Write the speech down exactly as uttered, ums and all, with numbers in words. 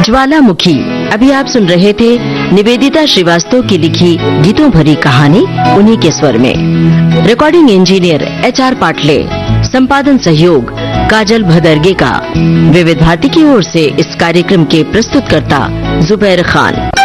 ज्वालामुखी। अभी आप सुन रहे थे निवेदिता श्रीवास्तव की लिखी गीतों भरी कहानी उन्हीं के स्वर में। Recording engineer H R Patle, संपादन सहयोग काजल भदरगे का। विविध भारती की ओर से इस कार्यक्रम के प्रस्तुतकर्ता जुबैर खान।